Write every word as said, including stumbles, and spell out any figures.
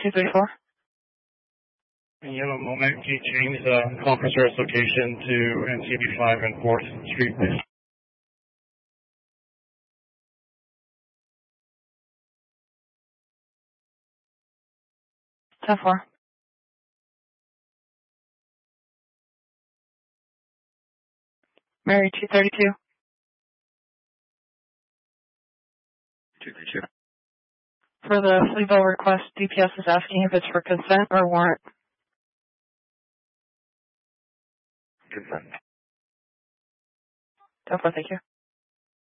two thirty-four. In you have a moment, can you change the conference arrest location to N C B five and fourth Street, please? ten four. Mary two thirty-two. two thirty-two. For the flea bill request, D P S is asking if it's for consent or warrant. Consent. ten four, thank you.